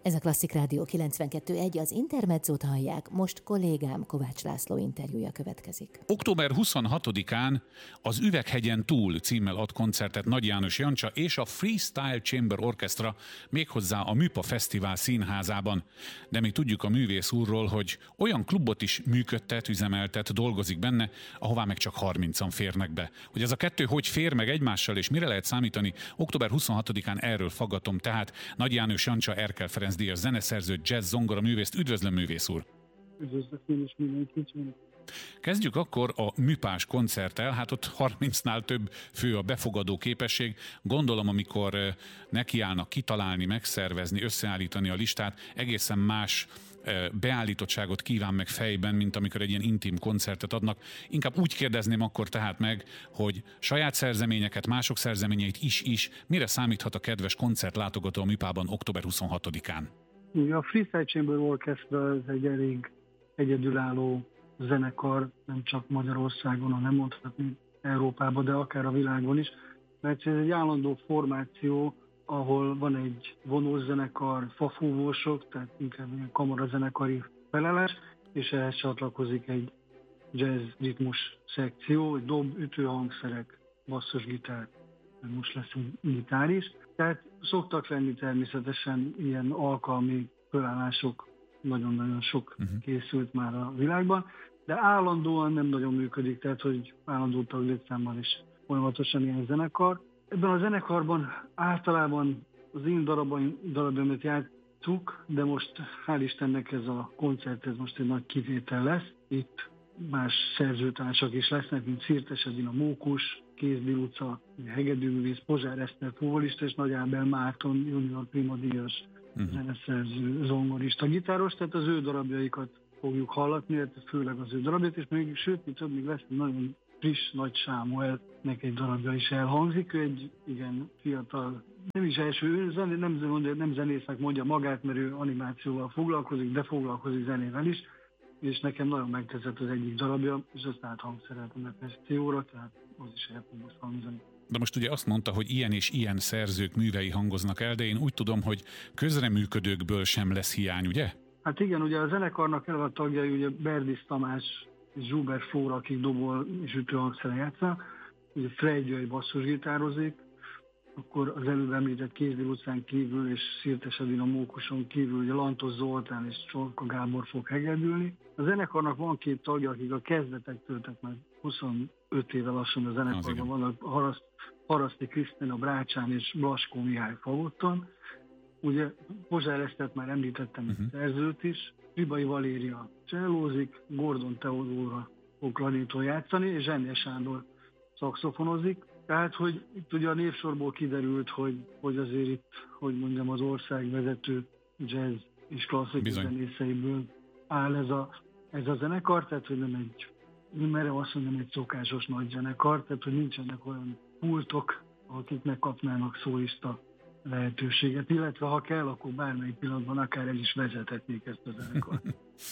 Ez a Klasszik Rádió 92.1, az Intermezzót hallják, most kollégám Kovács László interjúja következik. Október 26-án az Üveghegyen túl címmel ad koncertet Nagy János Jancsa és a Freestyle Chamber Orchestra, méghozzá a Műpa Fesztivál színházában. De mi tudjuk a művész úrról, hogy olyan klubot is működtet, üzemeltet, dolgozik benne, ahová meg csak 30-an férnek be. Hogy ez a kettő hogy fér meg egymással, és mire lehet számítani, október 26-án erről faggatom tehát Nagy János Jancsa, Erkel Ferenc díjas zeneszerző, jazz zongora művészt. Üdvözlöm, művész úr! Üdvözlök én is mindenkit! Kezdjük akkor a műpás koncerttel, hát ott 30-nál több fő a befogadó képesség. Gondolom, amikor nekiállnak kitalálni, megszervezni, összeállítani a listát, egészen más beállítottságot kíván meg fejben, mint amikor egy ilyen intim koncertet adnak. Inkább úgy kérdezném akkor tehát meg, hogy saját szerzeményeket, mások szerzeményeit is mire számíthat a kedves koncertlátogató a műpában október 26-án? A Freestyle Chamber Orchestra ez egy elég egyedülálló zenekar, nem csak Magyarországon, hanem mondhatni Európában, de akár a világon is, mert ez egy állandó formáció, ahol van egy vonószenekar, fafúvósok, tehát inkább ilyen kamarazenekari felelés, és ehhez csatlakozik egy jazz ritmus szekció, dob, ütőhangszerek, basszusgitár, most lesz egy gitár is. Tehát szoktak lenni természetesen ilyen alkalmi fölállások, nagyon-nagyon sok készült már a világban, de állandóan nem nagyon működik, tehát hogy állandó taglétszámmal is folyamatosan ilyen zenekar. Ebben a zenekarban általában az én darabjaimat játsszuk, de most hál' Istennek ez a koncert, ez most egy nagy kivétel lesz. Itt más szerzőtársak is lesznek, mint Szirtes Edina Mókus, Kézdi Luca, hegedűművész, Pozsár Eszter fuvolista és Nagy Ábel Márton junior prima díjas zeneszerző, zongorista, gitáros, tehát az ő darabjaikat fogjuk hallatni, főleg az ő darabját, és még sőt, mi több, még lesz nagyon friss Nagy Sámuelnek egy darabja is elhangzik. Ő egy igen fiatal, nem is első, nem zenésznek mondja magát, mert ő animációval foglalkozik, de foglalkozik zenével is, és nekem nagyon megtetszett az egyik darabja, és azt áthangszereltem a fesztióra, tehát az is el fog most hangzani. De most ugye azt mondta, hogy ilyen és ilyen szerzők művei hangoznak el, de én úgy tudom, hogy közreműködőkből sem lesz hiány, ugye? Hát igen, ugye a zenekarnak el a tagjai, ugye Berdis Tamás és Zsuber Flóra, akik dobol és ütőhangszeren játszanak, ugye Frey György basszusgitározik, akkor az előbb említett Kézdi Lucán kívül és Szirtes Edina Mókuson kívül ugye Lantos Zoltán és Csorka Gábor fog hegedülni. A zenekarnak van két tagja, akik a kezdetektől, tehát már 25 éve lassan a zenekarban vannak, Haraszti Krisztina Brácsán és Blaskó Mihály Fagotton. Ugye Pozsár Esztert már említettem, szerzőt is, Ribai Valéria csellózik, Gordon Teodóra fog klarinéton játszani, és Zsenya Sándor szaxofonozik. Tehát, hogy itt ugye a névsorból kiderült, hogy azért itt, hogy mondjam, az ország vezető jazz és klasszikus zenészeiből áll ez a zenekar, tehát, hogy nem merem azt mondani, egy szokásos nagy zenekar, tehát, hogy nincsenek olyan pultok, akiknek kapnának szólista lehetőséget, illetve ha kell, akkor bármelyik pillanatban akár el is vezethetnék ezt a zenekart.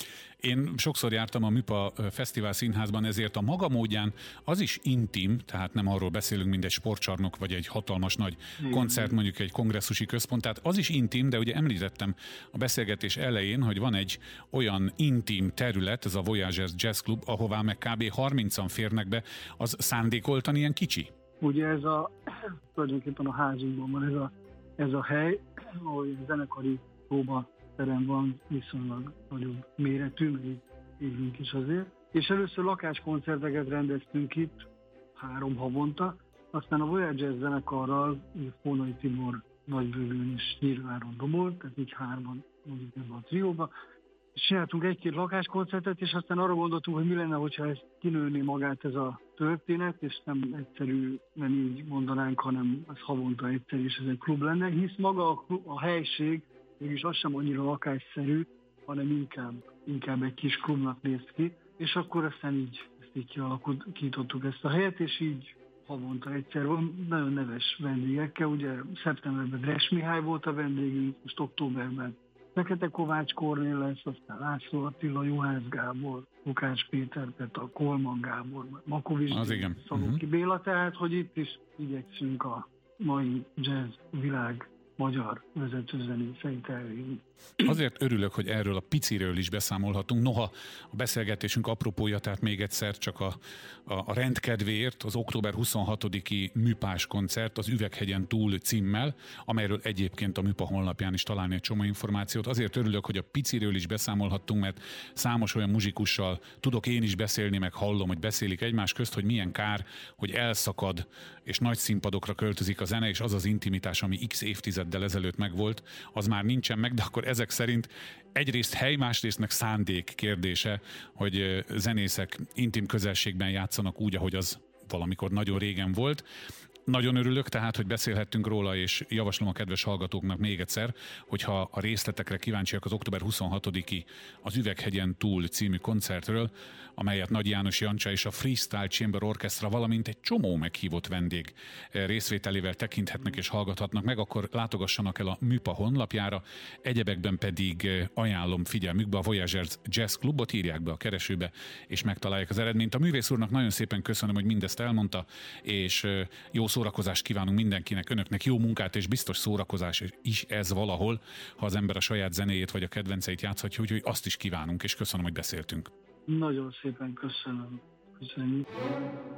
Én sokszor jártam a Műpa Fesztivál színházban, ezért a maga módján az is intim, tehát nem arról beszélünk, mint egy sportcsarnok, vagy egy hatalmas nagy koncert, mondjuk egy kongresszusi központ, tehát az is intim, de ugye említettem a beszélgetés elején, hogy van egy olyan intim terület, ez a Voyagers Jazz Club, ahová meg kb. 30-an férnek be, az szándékoltan ilyen kicsi? Ugye tulajdonképpen a házunkban van ez a hely, ahol a zenekari próbaterem van, viszonylag nagyobb méretű, mert így élünk is azért. És először lakáskoncerteket rendeztünk itt 3 havonta, aztán a Voyagers zenekarral Fónai Tibor Nagybőgőn és Nyírváron dobolt, tehát így 3-an mondjuk ebben a trióba. És csináltunk 1-2 lakáskoncertet, és aztán arra gondoltunk, hogy mi lenne, hogyha ez kinőné magát ez a történet, és nem egyszerű, nem így mondanánk, hanem ez havonta egyszer is ez egy klub lenne, hisz maga a helység mégis az sem annyira lakásszerű, hanem inkább egy kis klubnak néz ki, és akkor aztán ezt így kialakítottuk ezt a helyet, és így havonta egyszer van, nagyon neves vendégekkel, ugye szeptemberben Dres Mihály volt a vendégünk, most októberben Fekete Kovács Kornél lesz, aztán László Attila, Juhász Gábor, Lukács Péter, Peta, Kolman Gábor, Makovics, Szalóki Béla, tehát hogy itt is igyekszünk a mai jazz világ magyar vezetőzenészeit elhívni. Azért örülök, hogy erről a piciről is beszámolhatunk. Noha a beszélgetésünk apropója, tehát még egyszer csak a rendkedvéért az október 26-i műpás koncert az Üveghegyen túl címmel, amelyről egyébként a műpa honlapján is találni egy csomó információt. Azért örülök, hogy a piciről is beszámolhattunk, mert számos olyan muzsikussal tudok én is beszélni, meg hallom, hogy beszélik egymás közt, hogy milyen kár, hogy elszakad és nagy színpadokra költözik a zene, és az az intimitás, ami x évtizeddel ezelőtt megvolt, az már nincsen meg, de akkor ezek szerint egyrészt hely, másrészt meg szándék kérdése, hogy zenészek intim közelségben játszanak úgy, ahogy az valamikor nagyon régen volt. Nagyon örülök tehát, hogy beszélhettünk róla, és javaslom a kedves hallgatóknak még egyszer, hogyha a részletekre kíváncsiak az október 26-i az Üveghegyen túl című koncertről, amelyet Nagy János Jancsa és a Freestyle Chamber Orchestra, valamint egy csomó meghívott vendég részvételével tekinthetnek és hallgathatnak meg, akkor látogassanak el a műpa honlapjára, egyebekben pedig ajánlom figyelmükbe a Voyagers Jazz Clubot, írják be a keresőbe, és megtalálják az eredményt. A művész úrnak nagyon szépen köszönöm, hogy mindezt elmondta, és jó szórakozást kívánunk mindenkinek, önöknek jó munkát, és biztos szórakozás is ez valahol, ha az ember a saját zenéjét vagy a kedvenceit játszhatja, úgyhogy azt is kívánunk, és köszönöm, hogy beszéltünk. Nagyon szépen köszönöm. Köszönjük.